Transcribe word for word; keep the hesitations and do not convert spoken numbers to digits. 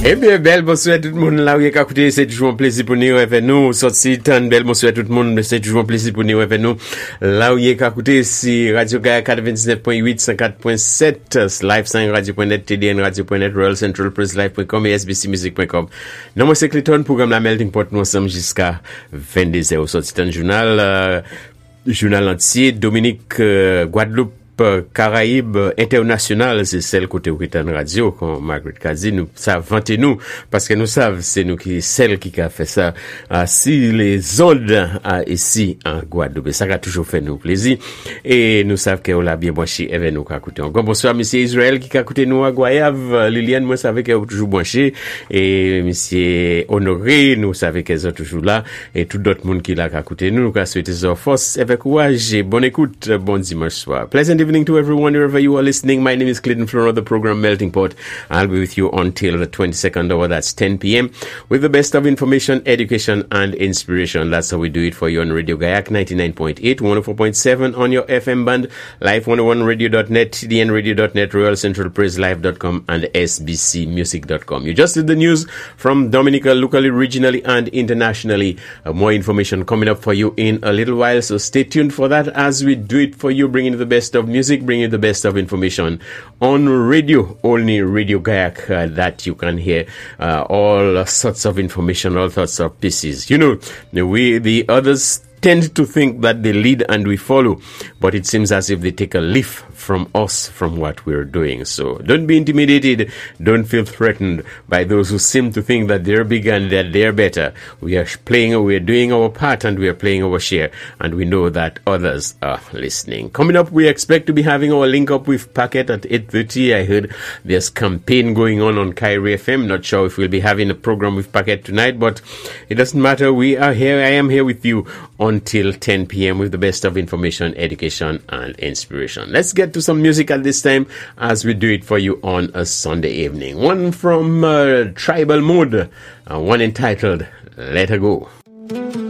Eh bien, belle bonsoir tout le monde là où il y a écouté, c'est toujours un plaisir pour nous avec nous. Sorti tant belle bonsoir tout le monde, c'est toujours un plaisir pour nous avec nous. Là où il y a écouté, c'est Radio Gaia quatre-vingt-dix-neuf point huit, cent quatre point sept, live cinq radio point net, T D N radio point net, Royal Central Press Live point com et S B C Music point com. Non, moi c'est Clayton, programme La Melting Pot, nous sommes jusqu'à vingt-deux heures. Sorti tant journal, euh, journal entier, Dominique, euh, Guadeloupe, Caraïbes internationale, c'est celle côté Britann Radio, comme Margaret Kazi, nous savons vanter nous, parce que nous savons, c'est nous qui, celle qui a fait ça, ah, si les ondes, ah, ici, en Guadeloupe, ça a toujours fait nous plaisir, et nous savons qu'on l'a bien branché, et nous qu'a écouté encore. Bonsoir, monsieur Israël, qui a écouté nous à Goyave, Liliane, moi, savais qu'elle est toujours branché, et monsieur Honoré, nous savons qu'elle est toujours là, et tout d'autres monde qui l'a écouté nous, nous a souhaité sa force, avec courage, et bonne écoute, bon dimanche soir. Pleasant evening to everyone wherever you are listening. My name is Clayton Flora, the program Melting Pot. I'll be with you until the twenty-second hour, that's ten p.m. with the best of information, education, and inspiration. That's how we do it for you on Radio Gaiac ninety-nine point eight, one oh four point seven on your F M band, live one oh one radio dot net, T D N radio dot net, Royal Central Press Live dot com, and S B C music dot com. You just did the news from Dominica, locally, regionally, and internationally. Uh, more information coming up for you in a little while, so stay tuned for that as we do it for you, bringing you the best of music, bringing you the best of information on radio, only Radio Gaiac, uh, that you can hear uh, all sorts of information, all sorts of pieces. You know, we, the others tend to think that they lead and we follow, but it seems as if they take a leaf from us, from what we're doing. So don't be intimidated, don't feel threatened by those who seem to think that they're bigger and that they're better. We are playing, we're doing our part and we are playing our share, and we know that others are listening. Coming up, we expect to be having our link up with Packet at eight thirty. I heard there's campaign going on on Kyrie F M. Not sure if we'll be having a program with Packet tonight, but it doesn't matter. We are here. I am here with you until ten p.m. with the best of information, education, and inspiration. Let's get to some music at this time as we do it for you on a Sunday evening. One from uh, Tribal Mode, uh, one entitled Let Her Go.